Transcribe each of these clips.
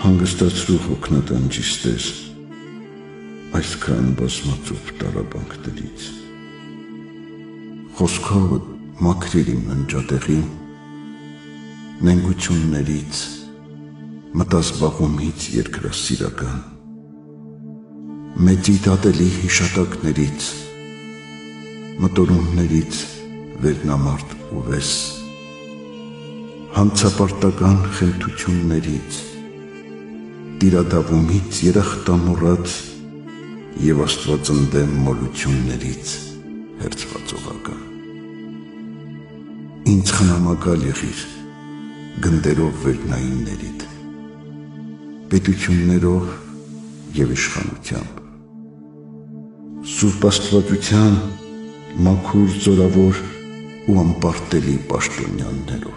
հանգստացրու հոգնատանջիս Տեր, այսքան բազմածուփ տառապանքներից։ Խոսքովը մաքրիր իմ ննջատեղին, նենգություններից, մտազբաղումից երկրասիրական, մեծիդ ատելի հիշատակներից, մտորումներից վերնամարդ ու վես, հանցապարտական խենթություններից, տիրադավումից երախտամոռաց և աստվածընդեմ մոլություններից հերձվածողական։ Ինձ խնամակալ եղիր գնդերով վերնայիններիդ, պետություններով և իշխանությամբ, Սուրբ Աստվածության մաքուր զորավոր ու անպարտելի պաշտոնյաներով։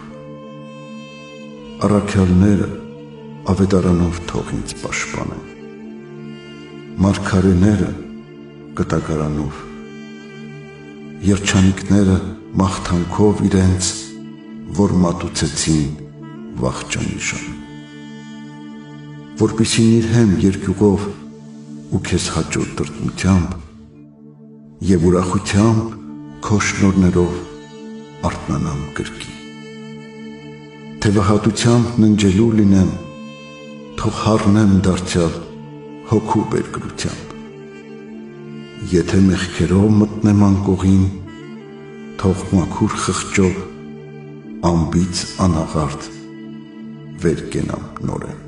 Առաքյալները ավետարանով թող ինձ պաշտպանեն, մարգարեները կտակարանով, երջանիկները մաղթանքով իրենց, որ մատուցեցին վախճանիշան, որպեսզի նիրհեմ երկյուղով ու քեզ հաճո տրտմությամբ և ուրախությամբ քո շնորհներով արթնանամ կրկի։ Թևահատությամբ ննջելու լինեմ, թող հառնեմ դարձյալ հոգու բերկրությամբ, եթե մեղքերով մտնեմ անկողին, թող մաքուր խղճով անբիծ անաղարտ վեր կենամ նորեն։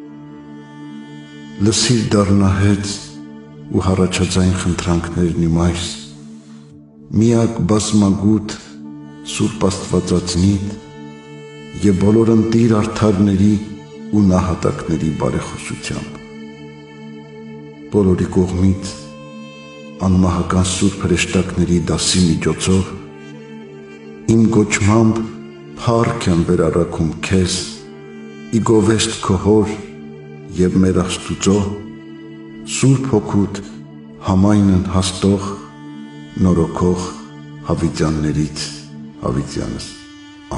Լսիր դառնահեծ ու հառաջաձայն խնդրանքներն իմ այս, միակ բազմագութ Սուրբ Աստվածածնիդ և բոլոր ընտիր արդարների ու նահատակների բարեխոսությամբ, բոլորի կողմից անմահական սուրբ հրեշտակների դասի միջոցով իմ գոչմամբ փառք եմ վերառաքում քեզ, ի գովեստ քո հոր և մեր Աստուծո, Սուրբ Հոգուդ համայնն հաստող նորոգող հավիտյաններից հավիտյանս։